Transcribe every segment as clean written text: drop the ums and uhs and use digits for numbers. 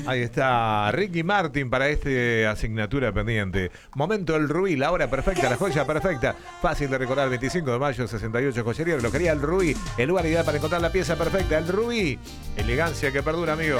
Ahí está Ricky Martin para esta asignatura pendiente. Momento El Rubí, la hora perfecta, la joya perfecta. Fácil de recordar, 25 de mayo, 68 joyería, relojería El Rubí. El lugar ideal para encontrar la pieza perfecta, El Rubí. Elegancia que perdura, amigos.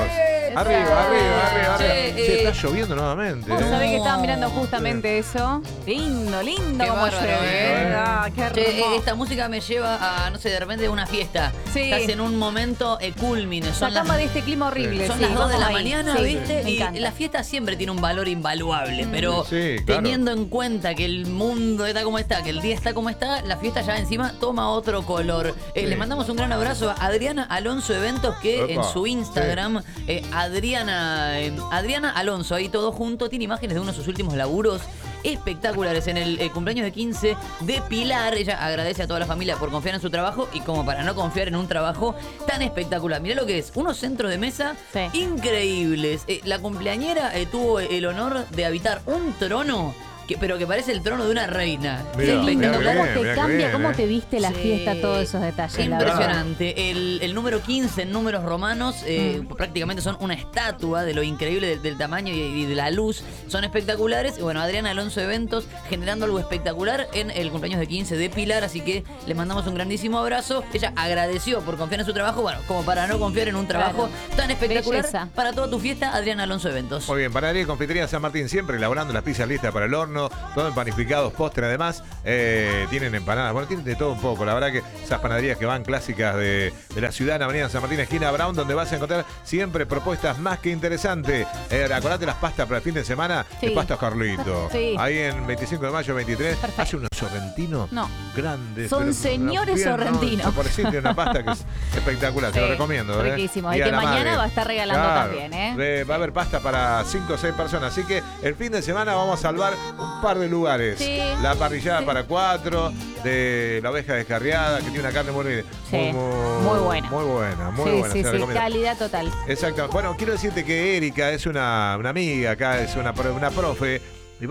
Arriba. Se está lloviendo nuevamente. Vos sabés que estaba mirando justamente eso. Lindo Qué como bárbaro, llueve. Qué hermoso. Esta música me lleva a, no sé, de repente una fiesta. Sí. Estás en un momento culmine. Sacamos de este clima horrible. Son sí, las 2 de la vamos ahí. mañana, Sí, ¿viste? me Y encanta. la fiesta siempre tiene un valor invaluable, pero Sí, claro. teniendo en cuenta que el mundo está como está, que el día está como está, la fiesta ya encima toma otro color. Le mandamos un gran abrazo a Adriana Alonso Eventos, que Epa, en su Instagram, Adriana Alonso, ahí todo junto, tiene imágenes de uno de sus últimos laburos espectaculares. En el cumpleaños de 15 de Pilar, ella agradece a toda la familia por confiar en su trabajo y como para no confiar en un trabajo tan espectacular. Mirá lo que es, unos centros de mesa increíbles. La cumpleañera tuvo el honor de habitar un trono pero que parece el trono de una reina. Mirá, Qué lindo, mirá cómo bien, te mirá qué cambia, bien, cómo te viste la fiesta, todos esos detalles. la verdad. Impresionante. El número 15 en números romanos prácticamente son una estatua de lo increíble del tamaño y de la luz. Son espectaculares. Y bueno, Adriana Alonso Eventos generando algo espectacular en el cumpleaños de 15 de Pilar. Así que le mandamos un grandísimo abrazo. Ella agradeció por confiar en su trabajo. Bueno, como para no confiar en un trabajo tan espectacular. Belleza. Para toda tu fiesta, Adriana Alonso Eventos. Muy bien, Panadería y Confitería San Martín siempre elaborando las pizzas listas para el horno, todo en panificados, postre además, tienen empanadas, bueno, tienen de todo un poco, la verdad que esas panaderías que van clásicas de la ciudad, en Avenida San Martín, esquina Brown, donde vas a encontrar siempre propuestas más que interesantes. Acordate las pastas para el fin de semana, de Pastas Carlito. Sí. Ahí en 25 de mayo, 23, Perfecto. hace unos sorrentinos grandes. Son pero señores bien, sorrentinos. Por decir, tiene una pasta que es espectacular, se lo recomiendo. Riquísimo. Día Y que de la mañana Madre. va a estar regalando Claro. también, Va a haber pasta para 5 o 6 personas, así que el fin de semana vamos a salvar un par de lugares. Sí. La parrillada para 4, de la oveja descarriada, que tiene una carne muy buena. Muy buena, Sí, se la recomiendo. calidad total. Exacto. Bueno, quiero decirte que Erika es una amiga acá, es una profe